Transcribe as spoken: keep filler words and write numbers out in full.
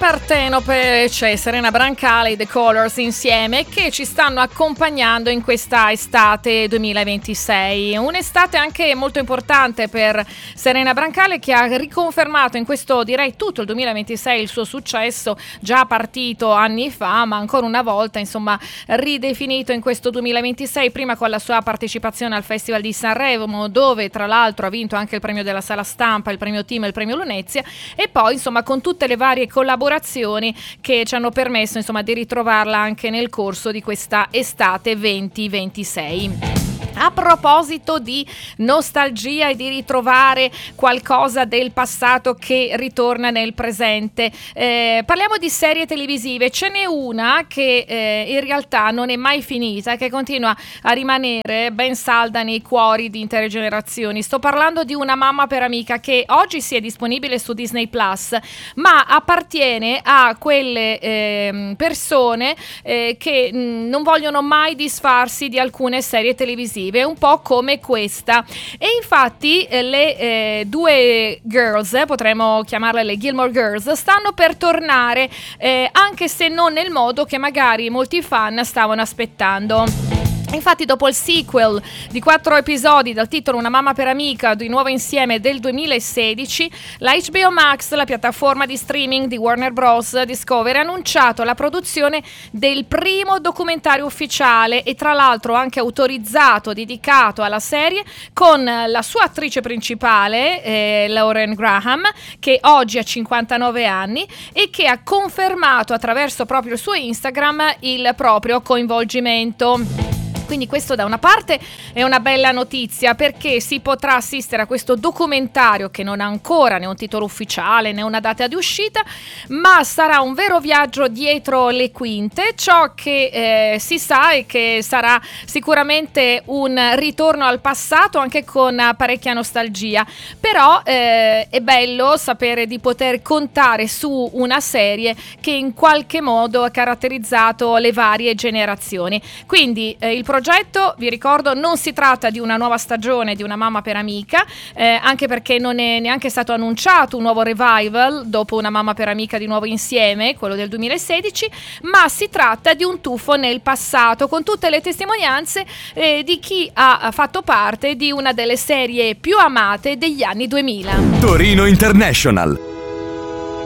Partenope, c'è Serena Brancale e The Colors insieme che ci stanno accompagnando in questa estate duemilaventisei. Un'estate anche molto importante per Serena Brancale, che ha riconfermato in questo, direi tutto il duemilaventisei, il suo successo già partito anni fa, ma ancora una volta insomma ridefinito in questo duemilaventisei, prima con la sua partecipazione al Festival di Sanremo, dove tra l'altro ha vinto anche il premio della Sala Stampa, il premio Team e il premio Lunezia, e poi insomma con tutte le varie collaborazioni che ci hanno permesso insomma di ritrovarla anche nel corso di questa estate duemilaventisei. A proposito di nostalgia e di ritrovare qualcosa del passato che ritorna nel presente, eh, parliamo di serie televisive. Ce n'è una che eh, in realtà non è mai finita, che continua a rimanere ben salda nei cuori di intere generazioni. Sto parlando di Una mamma per amica, che oggi sì è disponibile su Disney Plus, ma appartiene a quelle eh, persone eh, che mh, non vogliono mai disfarsi di alcune serie televisive, un po' come questa. E infatti eh, le eh, due girls, eh, potremmo chiamarle le Gilmore Girls, stanno per tornare, eh, anche se non nel modo che magari molti fan stavano aspettando. Infatti, dopo il sequel di quattro episodi dal titolo Una mamma per amica, di nuovo insieme, del duemilasedici, la H B O Max, la piattaforma di streaming di Warner Bros. Discovery, ha annunciato la produzione del primo documentario ufficiale e tra l'altro anche autorizzato, dedicato alla serie, con la sua attrice principale, eh, Lauren Graham, che oggi ha cinquantanove anni e che ha confermato attraverso proprio il suo Instagram il proprio coinvolgimento. Quindi questo da una parte è una bella notizia, perché si potrà assistere a questo documentario che non ha ancora né un titolo ufficiale né una data di uscita, ma sarà un vero viaggio dietro le quinte. Ciò che eh, si sa è che sarà sicuramente un ritorno al passato, anche con parecchia nostalgia, però eh, è bello sapere di poter contare su una serie che in qualche modo ha caratterizzato le varie generazioni. Quindi eh, il progetto, vi ricordo, non si tratta di una nuova stagione di Una mamma per amica, eh, anche perché non è neanche stato annunciato un nuovo revival dopo Una mamma per amica di nuovo insieme, quello del duemilasedici, ma si tratta di un tuffo nel passato, con tutte le testimonianze eh, di chi ha fatto parte di una delle serie più amate degli anni duemila. Torino International.